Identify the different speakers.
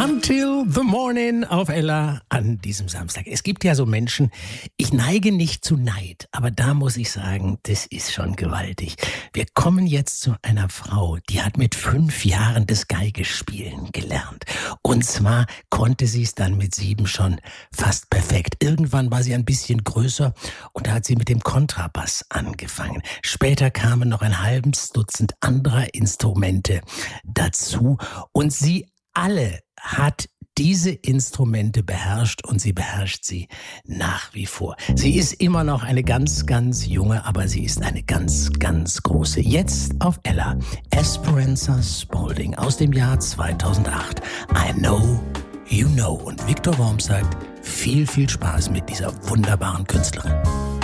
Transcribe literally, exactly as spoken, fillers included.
Speaker 1: Until the Morning auf Ella an diesem Samstag. Es gibt ja so Menschen, ich neige nicht zu Neid, aber da muss ich sagen, das ist schon gewaltig. Wir kommen jetzt zu einer Frau, die hat mit fünf Jahren das Geigespielen gelernt. Und zwar konnte sie es dann mit sieben schon fast perfekt. Irgendwann war sie ein bisschen größer und da hat sie mit dem Kontrabass angefangen. Später kamen noch ein halbes Dutzend anderer Instrumente dazu und sie alle hat diese Instrumente beherrscht und sie beherrscht sie nach wie vor. Sie ist immer noch eine ganz, ganz junge, aber sie ist eine ganz, ganz große. Jetzt auf Ella, Esperanza Spalding aus dem Jahr zweitausendacht. I Know You Know. Und Viktor Worm sagt, viel, viel Spaß mit dieser wunderbaren Künstlerin.